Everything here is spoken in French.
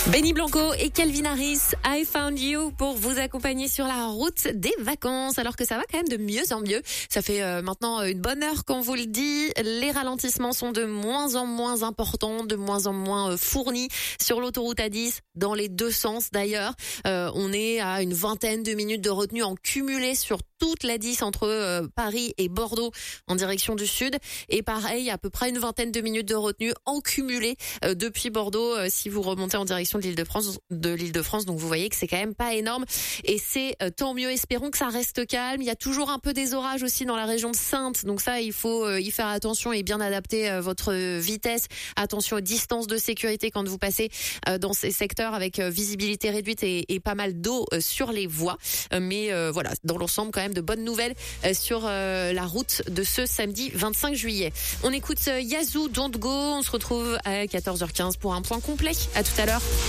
Benny Blanco et Calvin Harris, I Found You, pour vous accompagner sur la route des vacances, alors que ça va quand même de mieux en mieux. Ça fait maintenant une bonne heure qu'on vous le dit. Les ralentissements sont de moins en moins importants, de moins en moins fournis sur l'autoroute A10, dans les deux sens d'ailleurs. On est à une vingtaine de minutes de retenue en cumulé sur toute la 10 entre Paris et Bordeaux en direction du sud. Et pareil, à peu près une vingtaine de minutes de retenue en cumulé depuis Bordeaux si vous remontez en direction de l'Île-de-France. Donc vous voyez que c'est quand même pas énorme. Et c'est tant mieux. Espérons que ça reste calme. Il y a toujours un peu des orages aussi dans la région de Saintes. Donc ça, il faut y faire attention et bien adapter votre vitesse. Attention aux distances de sécurité quand vous passez dans ces secteurs avec visibilité réduite et pas mal d'eau sur les voies. Mais voilà, dans l'ensemble, quand même de bonnes nouvelles sur la route de ce samedi 25 juillet. On écoute Yazoo, Don't Go. On se retrouve à 14h15 pour un point complet. À tout à l'heure.